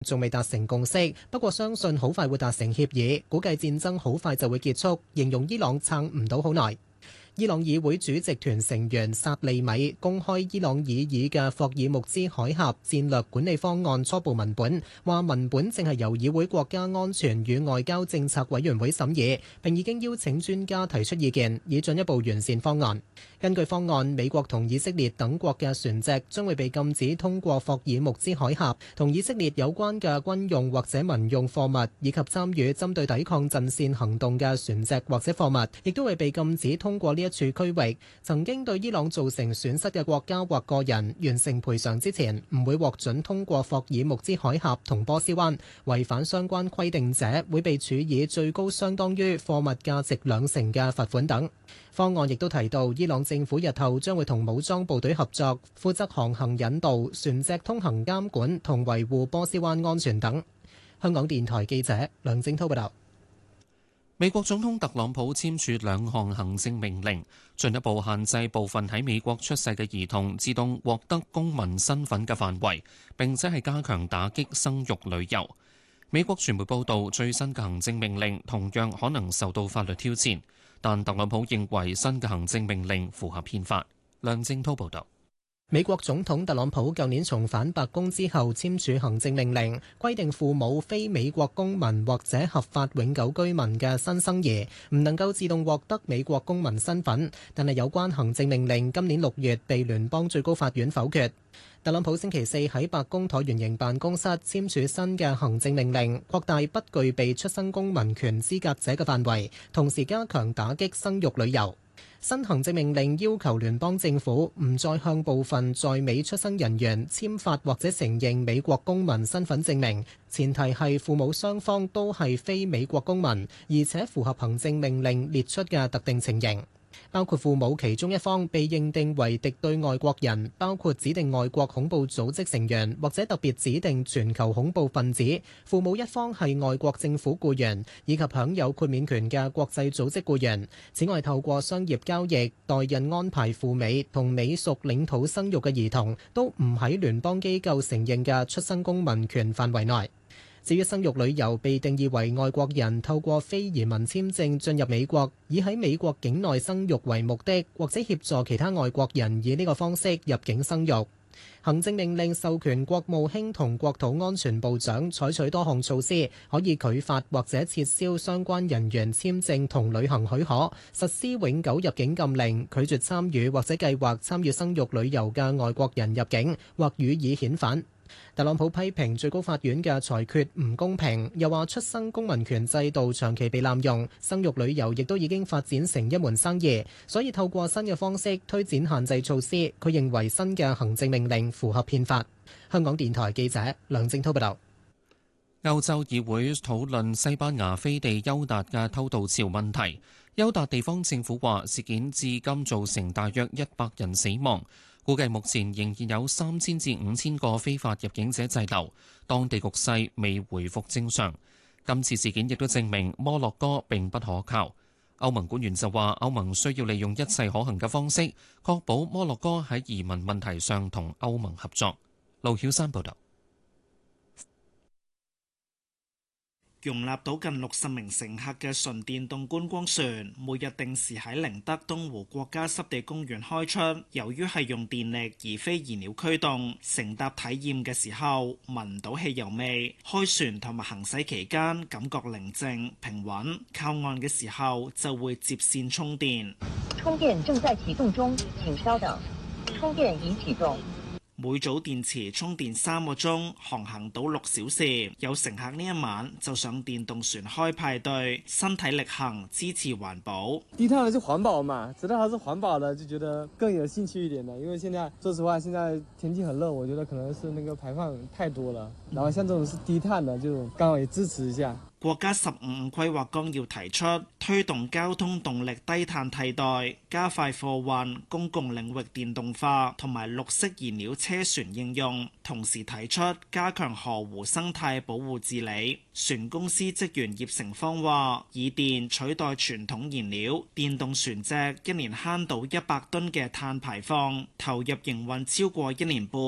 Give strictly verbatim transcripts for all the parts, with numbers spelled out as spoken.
仲未達成共識，不過相信好快會達成協議，估計戰爭好快就會結束，形容伊朗撐唔到好耐。伊朗議會主席團成員薩利米公開伊朗擬議嘅霍爾木茲海峽戰略管理方案初步文本，話文本正係由議會國家安全與外交政策委員會審議，並已經邀請專家提出意見，以進一步完善方案。根據方案，美國同以色列等國嘅船隻將會被禁止通過霍爾木茲海峽，同以色列有關嘅軍用或者民用貨物，以及參與針對抵抗陣線行動嘅船隻或者貨物，亦都會被禁止通過呢一處區域。曾經對伊朗造成損失嘅國家或個人完成賠償之前，唔會獲准通過霍爾木茲海峽同波斯灣。違反相關規定者會被處以最高相當於貨物價值兩成嘅罰款等。方案亦都提到，伊朗政府日後將會同武裝部隊合作，負責航行引導、船隻通行監管同維護波斯灣安全等。香港電台記者梁正滔報道。 美國總統特朗普簽署兩項行政命令，進一步限制部分喺美國出世嘅兒童自動獲得公民身份嘅範圍，並且係加強打擊生育旅遊。美國傳媒報道，最新嘅行政命令同樣可能受到法律挑戰，但特朗普認為新嘅行政命令符合憲法。梁正滔報導。 美國總統特朗普舊年重返白宮之後簽署行政命令，規定父母非美國公民或者合法永久居民嘅新生兒唔能夠自動獲得美國公民身份，但係有關行政命令今年六月被聯邦最高法院否決。特朗普星期四喺白宮橢圓形辦公室簽署新嘅行政命令，擴大不具備出生公民權資格者嘅範圍，同時加強打擊生育旅遊。新行政命令要求聯邦政府唔再向部分在美出生人員簽發或者承認美國公民身份證明，前提係父母雙方都係非美國公民，而且符合行政命令列出嘅特定情形。包括父母其中一方被認定為敵對外國人，包括指定外國恐怖組織成員或者特別指定全球恐怖分子；父母一方係外國政府僱員，以及享有豁免權嘅國際組織僱員。此外，透過商業交易、代孕安排赴美同美屬領土生育嘅兒童，都唔喺聯邦機構承認嘅出生公民權範圍內。至於生育旅遊被定義為外國人透過非移民簽證進入美國，以喺美國境內生育為目的，或者協助其他外國人以呢個方式入境生育。行政命令授權國務卿同國土安全部長採取多項措施，可以拒發或者撤銷相關人員簽證同旅行許可，實施永久入境禁令，拒絕參與或者計劃參與生育旅遊嘅外國人入境，或予以遣返。特朗普批評最高法院嘅裁決唔公平，又話出生公民權制度長期被濫用，生育旅遊亦都已經發展成一門生意，所以透過新嘅方式推展限制措施。佢認為新嘅行政命令符合憲法。香港電台記者梁正滔報道。 歐洲議會討論西班牙飛地邱達嘅偷渡潮問題，邱達地方政府話事件至今造成大約一百人死亡。估計目前仍然有三千至五千個非法入境者滯留，當地局勢未回復正常。今次事件亦都證明摩洛哥並不可靠。歐盟官員就話，歐盟需要利用一切可行嘅方式，確保摩洛哥喺移民問題上同歐盟合作。盧曉山報導。 容納到近六十名乘客嘅純電動觀光船，每日定時喺寧德東湖國家濕地公園開出。由於係用電力而非燃料驅動，乘搭體驗嘅時候聞唔到汽油味。開船同埋行駛期間感覺寧靜平穩，靠岸嘅時候就會接線充電。 充電正在啟動中，請稍等。充電已啟動。 每組電池充電三個鐘，航行到六小時。有乘客呢一晚就上電動船開派對，身體力行支持環保。 低碳的就環保嘛，知道它是環保的，就覺得更有興趣一點的。因為現在說實話，現在天氣很熱，我覺得可能是那個排放太多了。然後像這種是低碳的，就剛好也支持一下。 國家十五五規劃綱要提出推動交通動力低碳替代，加快貨運公共領域電動化同埋綠色燃料車船應用，同時提出加強河湖生態保護治理。船公司職員葉成芳話：以電取代傳統燃料，電動船隻一年慳到一百噸嘅碳排放，投入營運超過一年半，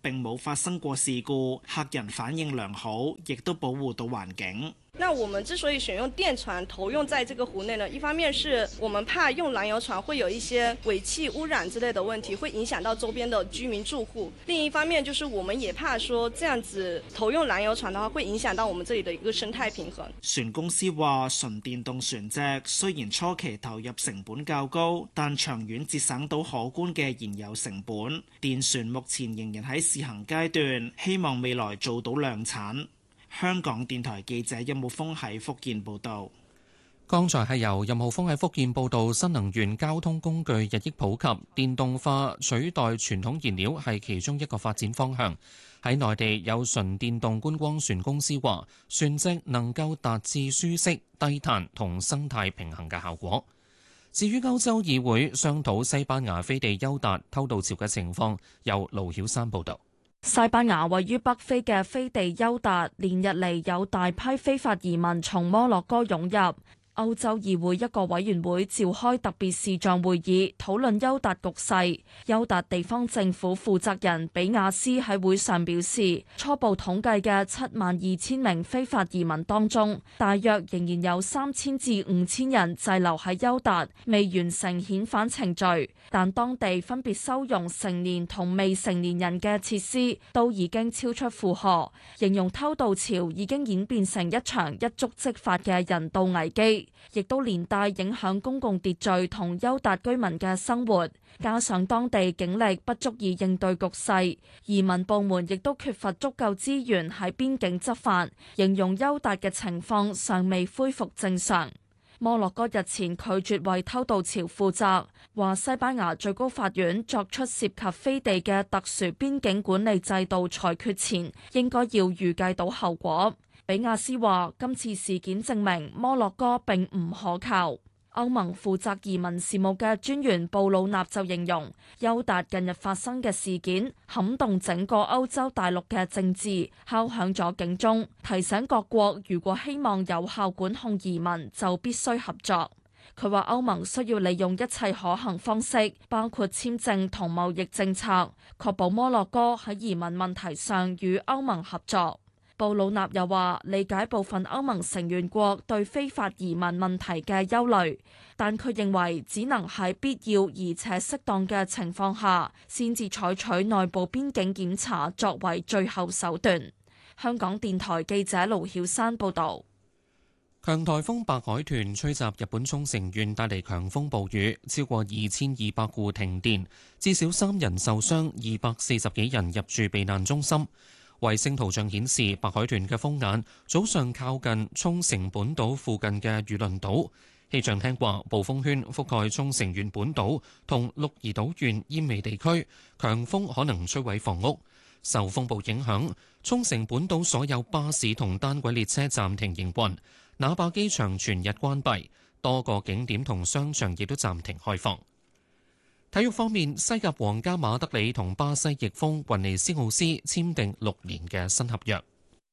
並冇發生過事故，客人反應良好，亦都保護到環境。 那我們之所以選用電船投用在這個湖內呢，一方面是我們怕用燃油船會有一些尾氣污染之類的問題，會影響到周邊的居民住戶；另一方面就是我們也怕說這樣子投用燃油船的話，會影響到我們這裡的一個生態平衡。 船公司話，純電動船隻雖然初期投入成本較高，但長遠節省到可觀嘅燃油成本。電船目前仍然喺試行階段，希望未來做到量產。香港電台記者任浩峰喺福建報道。 剛才係由任浩峰喺福建報道，新能源交通工具日益普及，電動化取代傳統燃料係其中一個發展方向。喺內地有純電動觀光船公司話，船隻能夠達至舒適、低碳同生態平衡嘅效果。至於歐洲議會商討西班牙飛地優達偷渡潮嘅情況，由盧曉山報道。 西班牙位於北非嘅飛地優達，連日嚟有大批非法移民從摩洛哥湧入。歐洲議會一個委員會召開特別視像會議，討論優達局勢。優達地方政府負責人比亞斯喺會上表示，初步統計嘅七萬二千名非法移民當中，大約仍然有三千至五千人滯留喺優達，未完成遣返程序。但當地分別收容成年同未成年人嘅設施都已經超出負荷，形容偷渡潮已經演變成一場一觸即發嘅人道危機，亦都連帶影響公共秩序同優達居民嘅生活。加上當地警力不足以應對局勢，移民部門亦都缺乏足夠資源喺邊境執法，形容優達嘅情況尚未恢復正常。摩洛哥日前拒絕為偷渡潮負責，話西班牙最高法院作出涉及飛地嘅特殊邊境管理制度裁決前，應該要預計到後果。比亞斯話，今次事件證明摩洛哥並唔可靠。歐盟負責移民事務嘅專員布魯納就形容，優達近日發生嘅事件撼動整個歐洲大陸嘅政治，敲響咗警鐘，提醒各國如果希望有效管控移民，就必須合作。佢話歐盟需要利用一切可行方式，包括簽證同貿易政策，確保摩洛哥喺移民問題上與歐盟合作。布魯納又話理解部分歐盟成員國對非法移民問題嘅憂慮，但佢認為只能喺必要而且適當嘅情況下，先至採取內部邊境檢查作為最後手段。香港電台記者盧曉山報導。 強颱風白海豚吹襲日本沖繩縣，帶嚟強風暴雨，超過二千二百戶停電，至少三人受傷，二百四十幾人入住避難中心。衛星圖像顯示，白海豚嘅風眼早上靠近沖繩本島附近嘅裕倫島。氣象廳話，暴風圈覆蓋沖繩縣本島同鹿兒島縣奄美地區，強風可能摧毀房屋。受風暴影響，沖繩本島所有巴士同單軌列車暫停營運，那霸機場全日關閉，多個景點同商場亦都暫停開放。體育方面，西甲皇家馬德里同巴西翼鋒雲尼斯奧斯簽訂六年嘅新合約。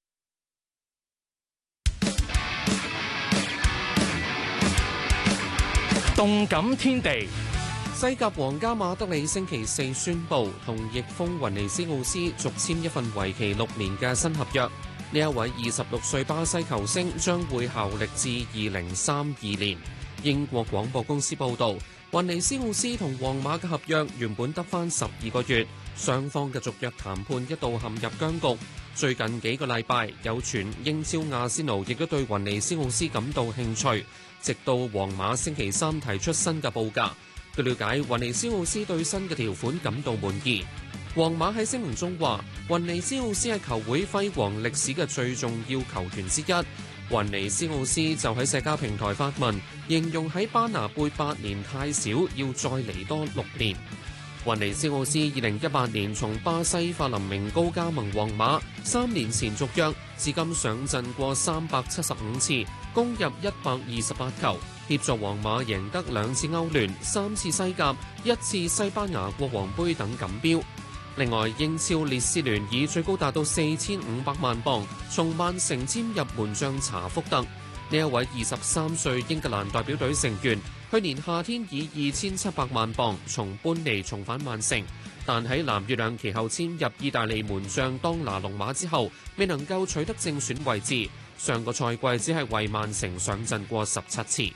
動感天地， 西甲皇家馬德里星期四宣布同翼鋒雲尼斯奧斯續簽一份為期六年嘅新合約。呢一位二十六歲巴西球星將會效力至二零三二年。英國廣播公司報導，雲尼斯奧斯同皇馬嘅合約原本得返十二個月，雙方嘅續約談判一度陷入僵局。最近幾個禮拜，有傳英超阿仙奴亦都對雲尼斯奧斯感到興趣，直到皇馬星期三提出新嘅報價。據了解，雲尼斯奧斯對新嘅條款感到滿意。皇馬喺聲明中話，雲尼斯奧斯係球會輝煌歷史嘅最重要球員之一。雲尼斯奧斯就喺社交平台發文，形容喺班拿貝八年太少，要再嚟多六年。雲尼斯奧斯二零一八年從巴西法林明高加盟皇馬，三年前續約，至今上陣過三百七十五次，攻入一百二十八球，協助皇馬贏得兩次歐聯、三次西甲、一次西班牙國王杯等錦標。另外，英超列斯聯以最高達到四千五百萬鎊從曼城簽入門將查福特。 呢一位二十三歲英格蘭代表隊成員，去年夏天以二千七百萬鎊從般尼重返曼城，但喺藍月亮其後簽入意大利門將當拿龍馬之後，未能夠取得正選位置。上個賽季只係為曼城上陣過十七次。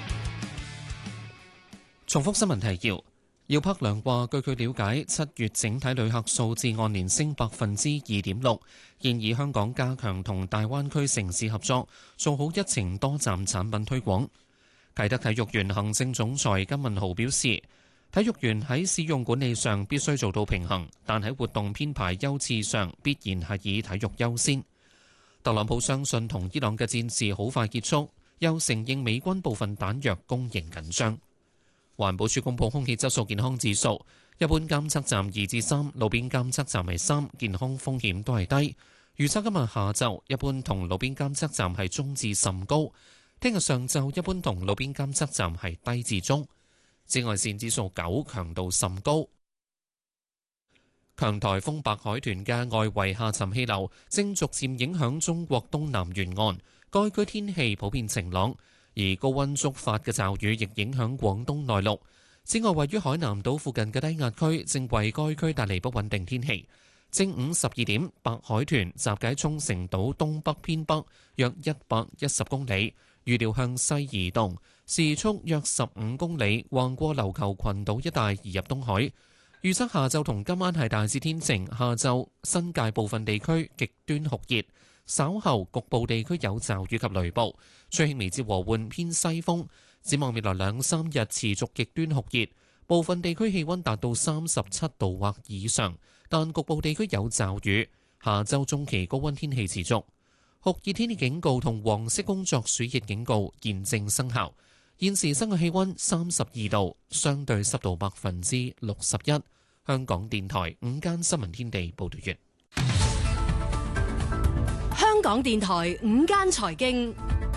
重複新聞提要。姚柏良話：據佢了解，七月整體旅客數字按年升百分之二點六，建議香港加強同大灣區城市合作，做好一程多站產品推廣。啟德體育園行政總裁金文豪表示，體育園喺使用管理上必須做到平衡，但喺活動編排優次上必然係以體育優先。特朗普相信同伊朗嘅戰事好快結束，又承認美軍部分彈藥供應緊張。環保署公布空氣質素健康指數，一般監測站二至三，路邊監測站係三，健康風險都係低。預測今日下晝一般同路邊監測站係中至甚高，聽日上晝一般同路邊監測站係低至中。紫外線指數九，強度甚高。強颱風白海豚嘅外圍下沉氣流正逐漸影響中國東南沿岸，該區天氣普遍晴朗。而高溫觸發嘅驟雨亦影響廣東內陸。此外，位於海南島附近嘅低壓區正為該區帶嚟不穩定天氣。正午十二點，白海豚集結喺沖繩島東北偏北約一百一十公里，預料向西移動，時速約十五公里，橫過琉球群島一帶移入東海。預測下晝同今晚係大致天晴，下晝新界部分地區極端酷熱。稍後局部地區有驟雨及雷暴，吹輕微至和緩偏西風。展望未來兩三日持續極端酷熱，部分地區氣溫達到三十七度或以上，但局部地區有驟雨。下週中期高溫天氣持續，酷熱天氣警告同黃色工作暑熱警告現正生效。現時室外氣溫三十二度，相對濕度百分之六十一。香港電台午間新聞天地報道完。 香港電台午間財經，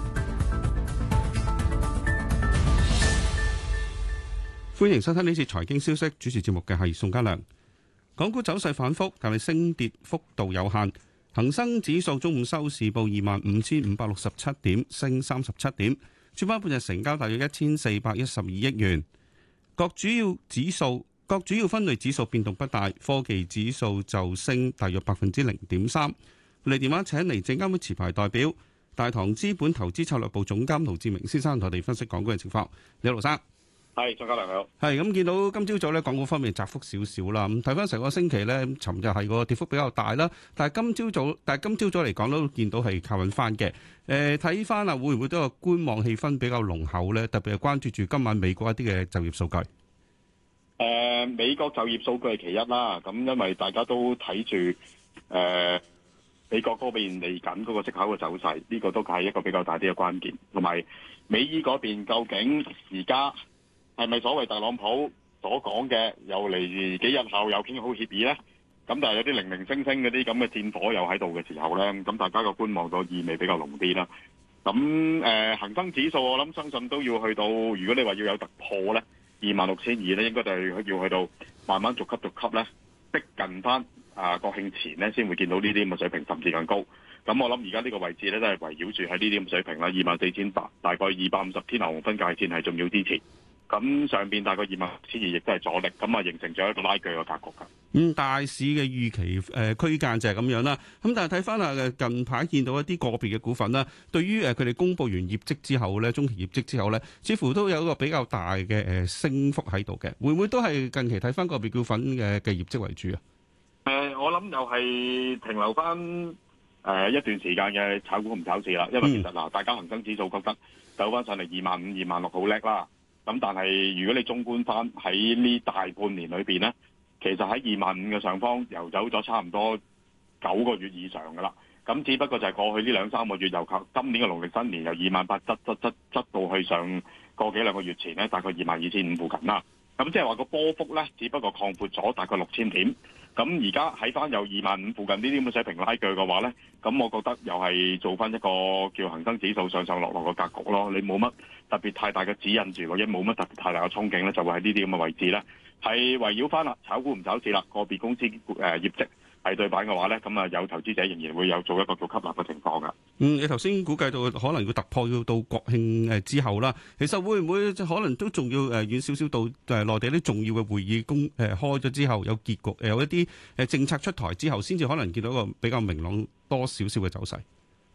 歡迎收聽呢次財經消息。主持節目嘅係宋家良。港股走勢反覆，但係升跌幅度有限。恒生指數中午收市報二萬五千五百六十七點，升三十七點。主板半日成交大約一千四百一十二億元。各主要指數、各主要分類指數變動不大，科技指數就升大約百分之零點三。嚟電話請嚟證監會持牌代表大唐資本投資策略部總監盧志明先生同我哋分析港股嘅情況。你好，盧生。 係，張家良你好。 係咁，見到今朝早咧，港股方面窄幅少少啦。咁睇翻成個星期咧，尋日係個跌幅比較大啦。但係今朝早，但係今朝早嚟講都見到係靠穩翻嘅。誒，睇翻啊，會唔會都有觀望氣氛比較濃厚咧？特別係關注住今晚美國一啲嘅就業數據。誒、 呃，美國就業數據係其一啦。咁因為大家都睇住誒。呃美國嗰邊嚟緊嗰個息口嘅走勢，呢、這個都係一個比較大啲嘅關鍵。同埋美伊嗰邊究竟而家係咪所謂特朗普所講嘅又嚟幾日後又傾好協議呢？咁但係有啲零零星星嗰啲咁嘅戰火又喺度嘅時候呢，咁大家個觀望個意味比較濃啲啦。咁誒、呃、恒生指數我諗相信都要去到，如果你話要有突破呢，二萬六千二呢應該就係要去到慢慢逐級逐級呢，逼近翻。啊，國慶前呢先會見到呢啲咁嘅水平，甚至更高。咁我諗而家呢個位置呢，都係圍繞住喺呢啲咁水平啦，二萬四千八，大概二百五十天牛熊分界線係重要支持。咁上邊大概二萬六千二亦都係阻力，咁啊形成咗一個拉鋸嘅格局㗎。嗯，大市嘅預期誒、呃、區間就係咁樣啦。咁但係睇翻啊，近排見到一啲個別嘅股份啦，對於誒佢哋公佈完業績之後咧，中期業績之後咧，似乎都有一個比較大嘅誒升幅喺度嘅。會唔會都係近期睇翻個別股份嘅嘅業績為主啊？誒、呃，我諗又係停留翻誒、呃、一段時間嘅炒股唔炒市啦，因為其實嗱、嗯，大家恒生指數覺得走翻上嚟二萬五、二萬六好叻啦。咁但係如果你綜觀翻喺呢大半年裏邊咧，其實喺二萬五嘅上方游走咗差唔多九個月以上噶啦。咁只不過就係過去呢兩三個月，由靠今年嘅農曆新年由二萬八執執執執到去上個幾兩個月前咧，大概二萬二千五附近啦。咁即係話個波幅咧，只不過擴闊咗大概六千點。咁而家喺翻有二萬五附近呢啲咁嘅水平拉鋸嘅話咧，咁我覺得又係做翻一個叫恒生指數上上落落嘅格局咯。你冇乜特別太大嘅指引住，或者冇乜特別太大嘅憧憬咧，就會喺呢啲咁嘅位置咧，係圍繞翻啦，炒股唔炒市啦。個別公司誒、呃、業績係對版嘅話咧，咁啊有投資者仍然會有做一個叫吸納嘅情況噶。 嗯，你頭先估計到可能要突破要到國慶誒之後啦，其實會唔會可能都仲要誒遠少少到誒內地啲重要嘅會議公誒開咗之後有結局，有一啲誒政策出台之後，先至可能見到一個比較明朗多少少嘅走勢。